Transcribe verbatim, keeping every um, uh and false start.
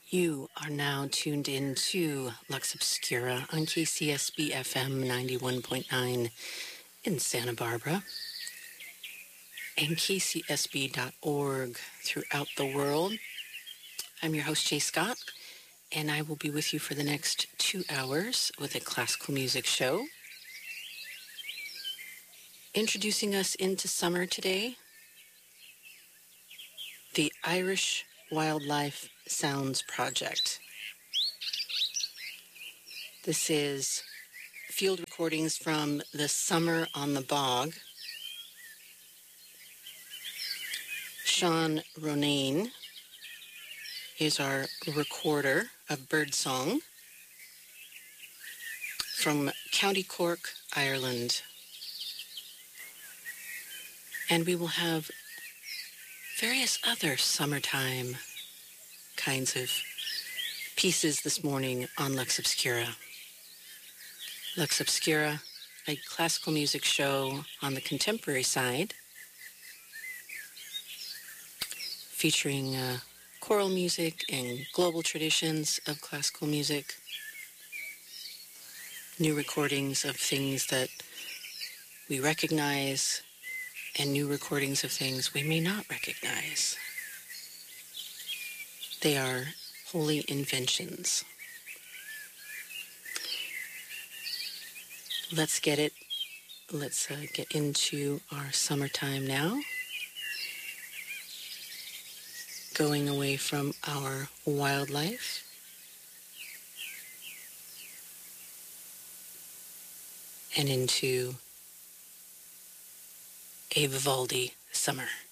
You are now tuned in to Lux Obscura on K C S B F M ninety-one point nine in Santa Barbara and K C S B dot org throughout the world. I'm your host, Jay Scott, and I will be with you for the next two hours with a classical music show. Introducing us into summer today, the Irish Wildlife Sounds Project. This is field recordings from the Summer on the Bog. Sean Ronayne is our recorder of birdsong from County Cork, Ireland. And we will have various other summertime kinds of pieces this morning on Lux Obscura. Lux Obscura, a classical music show on the contemporary side, featuring uh, choral music and global traditions of classical music, new recordings of things that we recognize, and new recordings of things we may not recognize. They are holy inventions. Let's get it. Let's uh, get into our summertime now. Going away from our wildlife and into a Vivaldi summer.